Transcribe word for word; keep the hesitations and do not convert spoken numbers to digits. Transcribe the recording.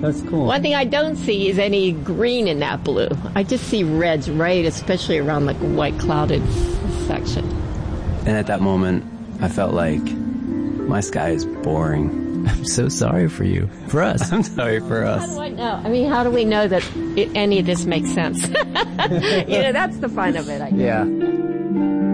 That's cool. One thing I don't see is any green in that blue. I just see reds, right, especially around like white clouded section. And at that moment, I felt like my sky is boring. I'm so sorry for you. For us. I'm sorry for us. How do I know? I mean, how do we know that it, any of this makes sense? You know, that's the fun of it, I guess. Yeah.